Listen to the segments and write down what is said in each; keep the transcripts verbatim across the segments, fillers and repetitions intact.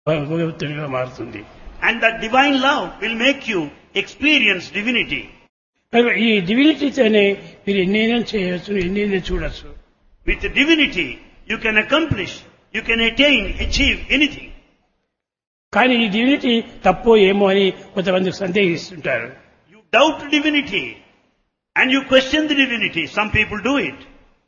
భగవంతుడిగా మారుతుంది. And that divine love will make you experience divinity. కనుక ఈ డివినిటీతోనే మీరు ఎన్నైనా చేయవచ్చు, ఎన్నైనా చూడొచ్చు. With divinity, you can accomplish, you can attain, achieve anything. కానీ ఈ డివినిటీ తప్పో ఏమో అని కొంతమంది సందేహిస్తుంటారు. You doubt divinity and you question the divinity. Some people do it.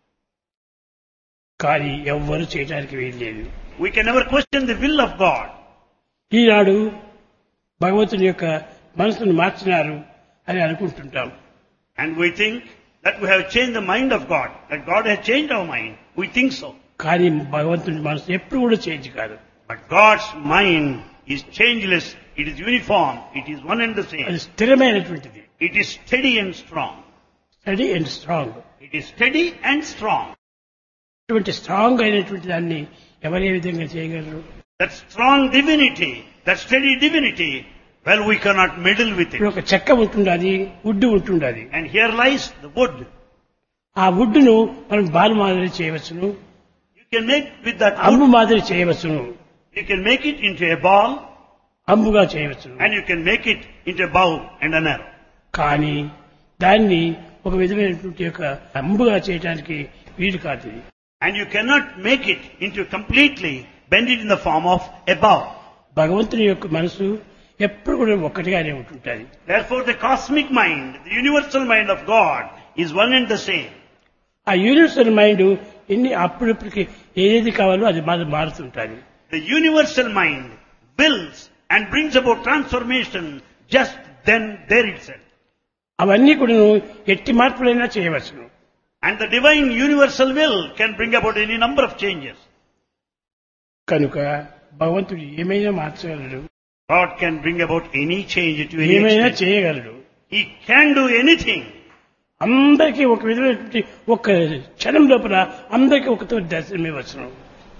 కానీ ఎవ్వరు చేయడానికి వీల్లేదు. We can never question the will of God. ఈనాడు భగవంతుని యొక్క మనసును మార్చినారు అని అనుకుంటుంటాం. And we think that we have changed the mind of God, that God has changed our mind. We think so. కానీ భగవంతుని మనసు ఎప్పుడు కూడా చేంజ్ కాదు. But God's mind is changeless, it is uniform, it is one and the అది same. స్థిరమైనటువంటిది. It is steady and strong. Study and strong. It is steady and strong. ఇటువంటి strong అయినటువంటి దాన్ని ఎవరు ఏ విధంగా చేయగలరు? That strong divinity, that steady divinity, well, we cannot meddle with ఇప్పుడు it. ఒక చెక్క ఉంటుండది, would ఉంటుండది. And here lies the wood. ఆ వుడ్ను మనం బాల్ మాదిరి చేయవచ్చును, You can make with that Ambu wood, మాదిరి చేయవచ్చును, you can make it into a ball, అంబుగా చేయవచ్చును. and you can make it into a bow and an arrow. కానీ దాన్ని ఒక విధమైనటువంటి యొక్క అంబుగా చేయడానికి వీలు కాదు ఇది. And you cannot make it into completely, bend it in the form of a bow. భగవంతుని యొక్క మనసు ఎప్పుడు కూడా ఒక్కటిగానే ఉంటుంటుంది. Therefore the cosmic mind, the universal mind of God is one and the same. ఆ యూనివర్సల్ మైండ్ ఎన్ని అప్పుడప్పటికి ఏది కావాలో అది మాది మారుతుంటుంది. The universal mind wills and brings about transformation just then there itself. అవన్నీ కూడా ఎట్టి మార్పులైనా చేయవచ్చును. And the divine universal will can bring about any number of changes. కనుక భగవంతుడు ఏమైనా మార్చగలడు, God can bring about any change to any ఏమైనా extent. చేయగలడు. He can do anything. అందరికీ ఒక విధమైనటువంటి ఒక క్షణం లోపల అందరికీ ఒకతో దర్శనం ఇవ్వచ్చును.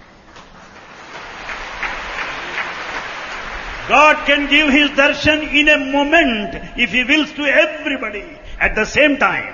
God can give His darshan in a moment if He wills to everybody at the same time.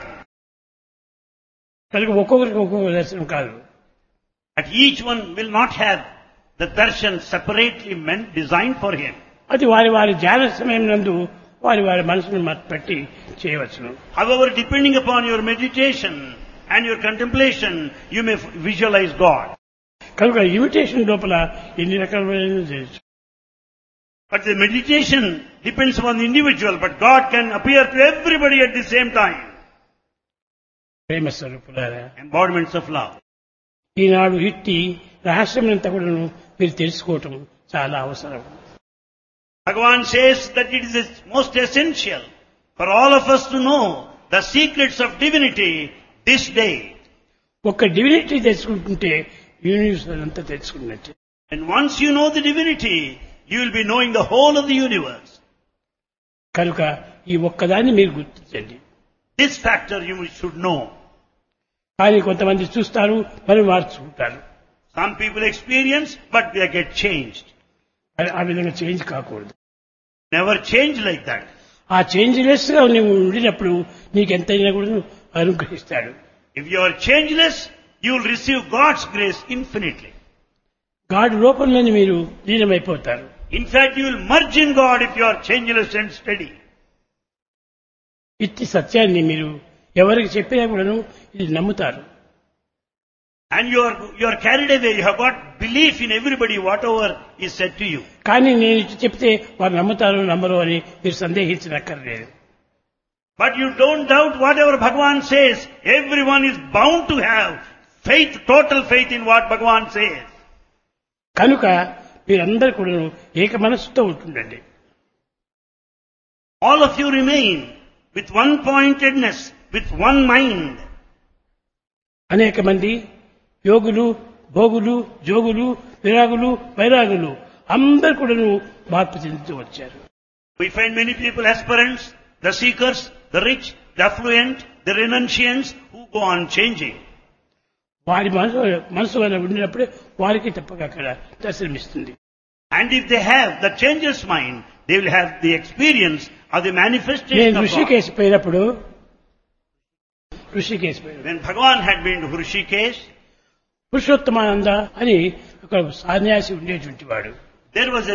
కనుక ఒక్కొక్కరికి ఒక్కొక్క దర్శనం కాదు. But each one will not have the darshan separately meant, designed for him. అది వారి వారి ధ్యాన సమయం నందు వారి వారి మనసును పెట్టి చేయవచ్చును. However, depending upon your meditation and your contemplation, you may visualize God. కనుక ఇమిటేషన్ లోపల ఎన్ని రకాలైన చేయొచ్చు. But the meditation depends upon the individual, but God can appear to everybody at the same time. ప్రేమ స్వరూపులారా, Embodiments of love. ఈనాడు ఇట్టి రహస్యమంతా కూడా మీరు తెలుసుకోవటం చాలా అవసరం. Bhagavan says that it is most essential for all of us to know the secrets of divinity this day. ఒక divinity తెలుసుకుంటుంటే universe అంతా తెలుసుకున్నట్టే. And once you know the divinity, you will be knowing the whole of the universe. కనుక ఈ ఒక్కదాన్ని మీరు గుర్తించండి. This factor you should know. కానీ కొంతమంది చూస్తారు, మరి మార్చుకుంటారు. Some people experience, but they get changed. అది ఆ విధంగా చేంజ్ కాకూడదు. Never change like that. ఆ చేంజ్లెస్ గా నువ్వు ఉండినప్పుడు నీకు ఎంతైనా కూడా అనుగ్రహిస్తాడు. If you are changeless, you will receive God's grace infinitely. God రూపంలోని మీరు లీనమైపోతారు. In fact, you will merge in God if you are changeless and steady. ఇట్టి సత్యాన్ని మీరు ఎవరికి చెప్పినా కూడాను ఇది నమ్ముతారు. And you are, you are carried away. You have got belief in everybody, whatever is said to you. కానీ నేను ఇటు చెప్తే వారు నమ్ముతారు నమ్మరు అని మీరు సందేహించనక్కర్లేదు. But you don't doubt whatever Bhagavan says. Everyone is bound to have faith, total faith in what Bhagavan says. కనుక మీరందరూ కూడా ఏక మనస్సుతో ఉంటుండండి. All of you remain with one pointedness, with one mind. అనేక మంది యోగులు, భోగులు, జోగులు, విరాగులు, వైరాగులు అందరూ కూడా మార్పు చెందుతూ వచ్చారు. We find many people aspirants, the seekers, the rich, the affluent, the renunciants who go on changing. వారి మనసు మనసు వల్ల ఉండినప్పుడే వారికి తప్పక అక్కడ దర్శనమిస్తుంది. And if they have the changeless mind, they will have the experience of the manifestation నేను of God. ఋషికేశ్ పోయినప్పుడు ఋషికేశ్ పోయినప్పుడు When Bhagavan had been to Hrishikesh, Purushottamananda అని ఒక సన్యాసి ఉండేటువంటి వాడు. there was a